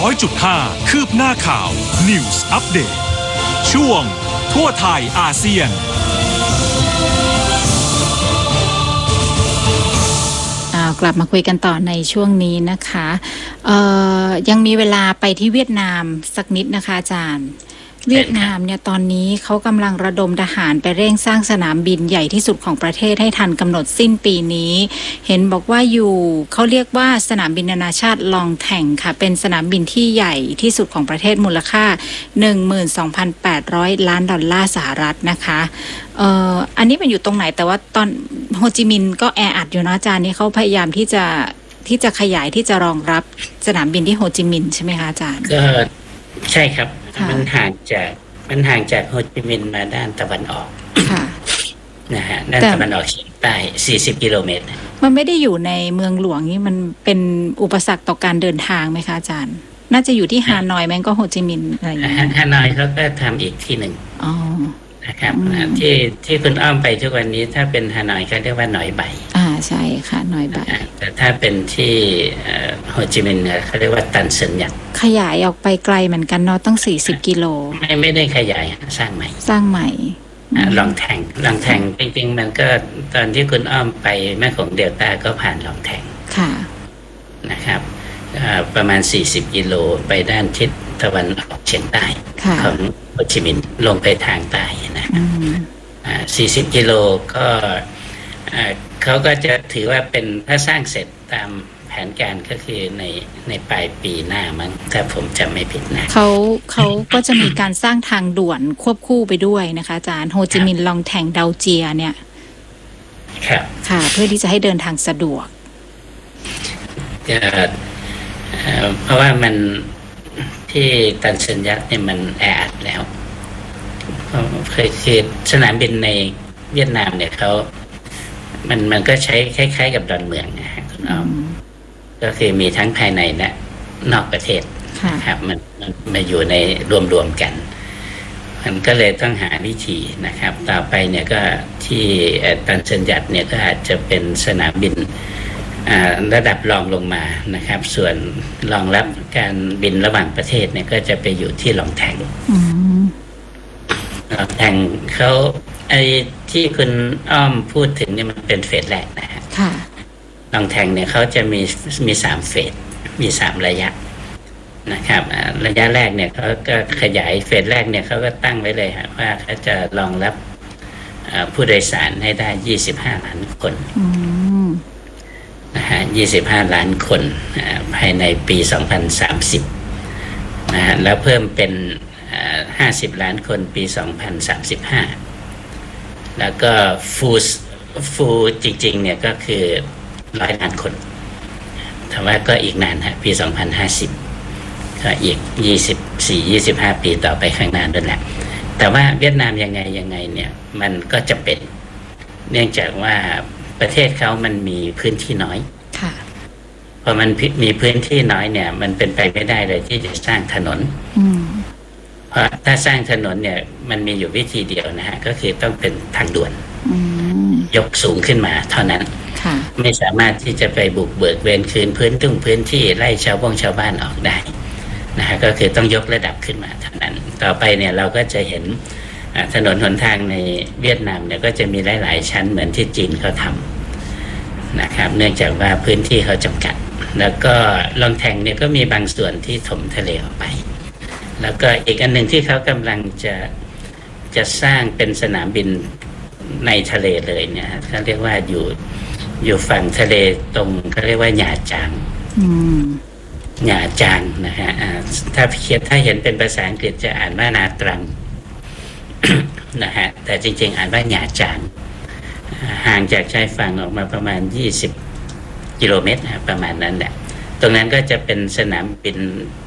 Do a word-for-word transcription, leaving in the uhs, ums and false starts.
ร้อยจุดห้า คืบหน้าข่าว News Update ช่วงทั่วไทยอาเซียนกลับมาคุยกันต่อในช่วงนี้นะคะยังมีเวลาไปที่เวียดนามสักนิดนะคะอาจารย์เวียดนามเนี่ยตอนนี้เขากำลังระดมทหารไปเร่งสร้างสนามบินใหญ่ที่สุดของประเทศให้ทันกำหนดสิ้นปีนี้เห็นบอกว่าอยู่เขาเรียกว่าสนามบินนานาชาติลองแท่งค่ะเป็นสนามบินที่ใหญ่ที่สุดของประเทศมูลค่า หนึ่งหมื่นสองพันแปดร้อย ล้านดอลลาร์สหรัฐนะคะเอ่ออันนี้มันอยู่ตรงไหนแต่ว่าตอนโฮจิมินห์ก็แออัดอยู่นะอาจารย์นี่เขาพยายามที่จะที่จะขยายที่จะรองรับสนามบินที่โฮจิมินห์ใช่ไหมคะอาจารย์ก็ใช่ครับมันห่างจากมันห่างจากโฮจิมินห์มาด้านตะวันออกนะฮะด้านตะวันออกเฉียงใต้สี่สิบกิโลเมตรมันไม่ได้อยู่ในเมืองหลวงนี่มันเป็นอุปสรรคต่อการเดินทางไหมคะอาจารย์น่าจะอยู่ที่ฮานอยแม้ก็โฮจิมินห์อะไรอย่างเงี้ยฮานอยเขาก็ทำอีกที่หนึ่งอ๋อนะครับที่ที่คุณอ้อมไปทุกวันนี้ถ้าเป็นฮานอยเขาเรียกว่าหนอยใบอ่าใช่ค่ะหนอยใบแต่ถ้าเป็นที่โฮจิมินห์เขาเรียกว่าตันเซินหยักขยายออกไปไกลเหมือนกันเนาะต้องสี่สิบกิโลไม่ไม่ได้ขยายสร้างใหม่สร้างใหม่ลองแทงลองแทงจริงๆมันก็ตอนที่คุณอ้อมไปแม่ของเดลต้าก็ผ่านลองแทงค่ะนะครับประมาณสี่สิบกิโลไปด้านทิศตะวันออกเฉียงใต้ของโฮจิมินห์ลงไปทางใต้นะสี่สิบกิโลก็เขาก็จะถือว่าเป็นถ้าสร้างเสร็จตามแผนการก็คือในในปลายปีหน้ามั้งถ้าผมจำไม่ผิดนะเขาเขาก็จะมีการสร้างทางด่วนควบคู่ไปด้วยนะคะอาจารย์โฮจิมินห์ลองแทงเดาเจียเนี่ยครับค่ะเพื่อที่จะให้เดินทางสะดวกเพราะว่ามันที่ตันเซินยักษ์เนี่ยมันแออัดแล้วเคยคือสนามบินในเวียดนามเนี่ยเขามันมันก็ใช้คล้ายๆกับดอนเมืองนะฮะคุณอ้อมก็คือมีทั้งภายในและนอกประเทศนะครับมันมันมาอยู่ในรวมๆกันมันก็เลยต้องหาวิธีนะครับต่อไปเนี่ยก็ที่ตันเซินยักษ์เนี่ยก็อาจจะเป็นสนามบินระดับรองลงมานะครับส่วนรองรับการบินระหว่างประเทศเนี่ยก็จะไปอยู่ที่หลองแทงหลองแทงเขาไอ้ที่คุณอ้อมพูดถึงเนี่ยมันเป็นเฟสแรกนะฮะหลองแทงเนี่ยเขาจะมีมีสามเฟสมีสามระยะนะครับระยะแรกเนี่ยเขาก็ขยายเฟสแรกเนี่ยเขาก็ตั้งไว้เลยฮะว่าเขาจะรองรับผู้โดยสารให้ได้ยี่สิบห้าล้านคนนะฮะยี่สิบห้าล้านคนภายในปีสองพันสามสิบนะฮะแล้วเพิ่มเป็นห้าสิบล้านคนปีสองพันสามสิบห้าแล้วก็ฟูลฟูลจริงๆเนี่ยก็คือร้อยล้านคนแต่ว่าก็อีกนานฮะปีสองพันห้าสิบก็อีกยี่สิบสี่ ยี่สิบห้าปีต่อไปข้างหน้าด้วยแหละแต่ว่าเวียดนามยังไงยังไงเนี่ยมันก็จะเป็นเนื่องจากว่าประเทศเขามันมีพื้นที่น้อยค่ะพอมันมีพื้นที่น้อยเนี่ยมันเป็นไปไม่ได้เลยที่จะสร้างถนนเพราะถ้าสร้างถนนเนี่ยมันมีอยู่วิธีเดียวนะฮะก็คือต้องเป็นทางด่วนยกสูงขึ้นมาเท่านั้นไม่สามารถที่จะไปบุกเบิกเวรคืนพื้นทุ่งพื้นที่ไล่ชาวบ้องชาวบ้านออกได้นะฮะก็คือต้องยกระดับขึ้นมาเท่านั้นต่อไปเนี่ยเราก็จะเห็นถนนหนทางในเวียดนามเนี่ยก็จะมีหลายๆชั้นเหมือนที่จีนเขาทำนะครับเนื่องจากว่าพื้นที่เขาจำกัดแล้วก็ลองแทงเนี่ยก็มีบางส่วนที่ถมทะเลออกไปแล้วก็อีกอันหนึ่งที่เขากำลังจะจะสร้างเป็นสนามบินในทะเลเลยเนี่ยเขาเรียกว่าอยู่อยู่ฝั่งทะเลตรงเขาเรียกว่าหยาจางหยาจางนะฮะถ้าเขียนถ้าเห็นเป็นภาษาอังกฤษจะอ่านว่านาตรังนะฮะแต่จริงๆอ่านว่าหยาจางห่างจากชายฝั่งออกมาประมาณยี่สิบกิโลเมตรนะประมาณนั้นแหละตรงนั้นก็จะเป็นสนามบิน